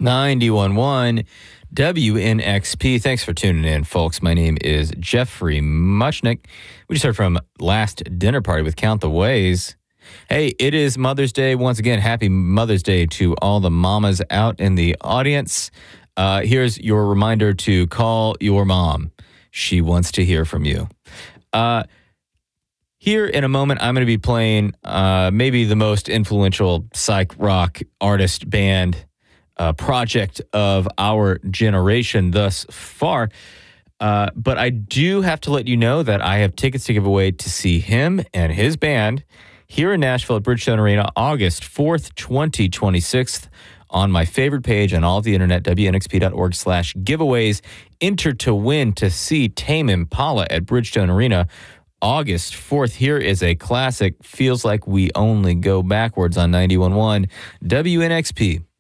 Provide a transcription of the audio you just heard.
91.1 WNXP. Thanks for tuning in, folks. My name is Jeffrey Muchnick. We just heard from Last Dinner Party with Count the Ways. Hey, it is Mother's Day. Once again, happy Mother's Day to all the mamas out in the audience. Here's your reminder to call your mom. She wants to hear from you. Here in a moment, I'm going to be playing maybe the most influential psych rock artist band project of our generation thus far. But I do have to let you know that I have tickets to give away to see him and his band here in Nashville at Bridgestone Arena, August 4th, 2026. On my favorite page on all of the internet, WNXP.org/giveaways. Enter to win to see Tame Impala at Bridgestone Arena, August 4th. Here is a classic, Feels Like We Only Go Backwards on 91.1 WNXP.